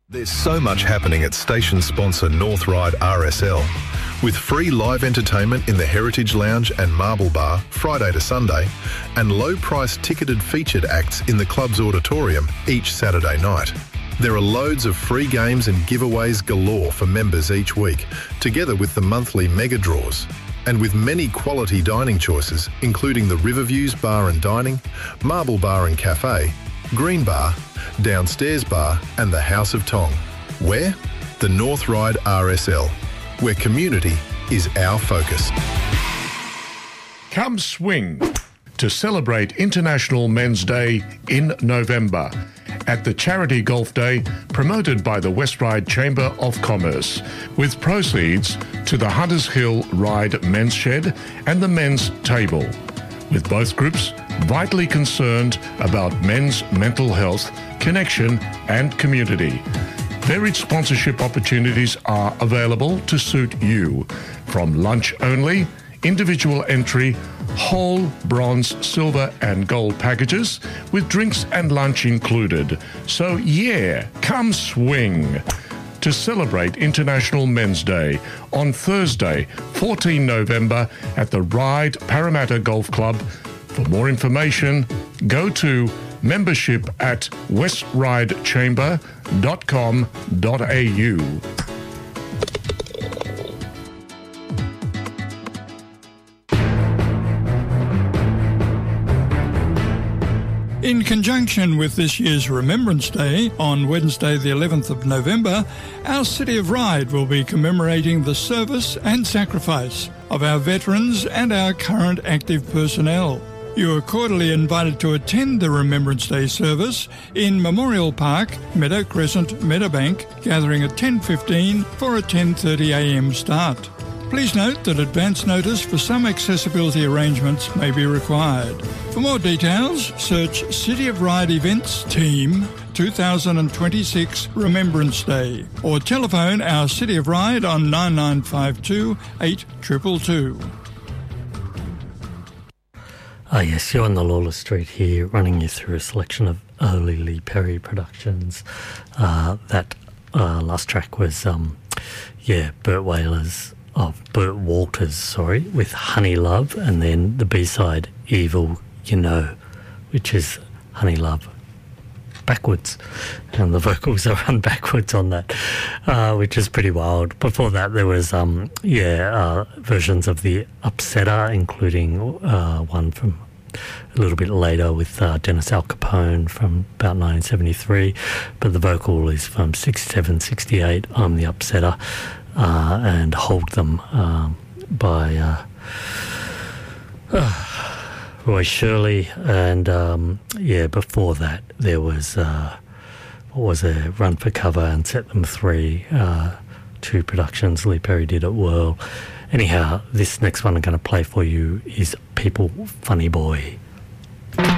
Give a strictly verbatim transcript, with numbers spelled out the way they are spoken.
There's so much happening at station sponsor North Ryde R S L. With free live entertainment in the Heritage Lounge and Marble Bar Friday to Sunday, and low-priced ticketed featured acts in the club's auditorium each Saturday night. There are loads of free games and giveaways galore for members each week, together with the monthly mega draws. And with many quality dining choices, including the Riverviews Bar and Dining, Marble Bar and Cafe, Green Bar, Downstairs Bar and the House of Tong. Where? The North Ryde R S L, where community is our focus. Come swing to celebrate International Men's Day in November at the Charity Golf Day promoted by the West Ryde Chamber of Commerce, with proceeds to the Hunters Hill Ryde Men's Shed and the Men's Table, with both groups vitally concerned about men's mental health, connection and community. Varied sponsorship opportunities are available to suit you, from lunch only, individual entry, whole, bronze, silver and gold packages with drinks and lunch included. So yeah, come swing to celebrate International Men's Day on Thursday, the fourteenth of November at the Ryde Parramatta Golf Club. For more information, go to membership at west ryde chamber dot com dot a u. In conjunction with this year's Remembrance Day, on Wednesday the eleventh of November, our City of Ryde will be commemorating the service and sacrifice of our veterans and our current active personnel. You are cordially invited to attend the Remembrance Day service in Memorial Park, Meadow Crescent, Meadowbank, gathering at ten fifteen for a ten thirty a m start. Please note that advance notice for some accessibility arrangements may be required. For more details, search City of Ryde Events Team two thousand twenty-six Remembrance Day or telephone our City of Ryde on nine nine five two, eight two two two. Ah, yes, you're on the Lawless Street here, running you through a selection of early Lee Perry productions. Uh, that uh, last track was, um, yeah, Burt Whalers, oh, Burt Walters, sorry, with Honey Love, and then the B-side, Evil You Know, which is Honey Love backwards, and the vocals are run backwards on that, uh, which is pretty wild. Before that, there was, um, yeah, uh, versions of the Upsetter, including uh, one from a little bit later with uh, Dennis Al Capone from about nineteen seventy-three, but the vocal is from sixty-seven, sixty-eight, I'm the Upsetter, uh, and Hold Them um, by uh, uh, Roy Shirley, and um, yeah, before that there was uh, what was a Run for Cover and Set Them Free, uh, two productions Lee Perry did at Whirl. Anyhow, this next one I'm going to play for you is People Funny Boy.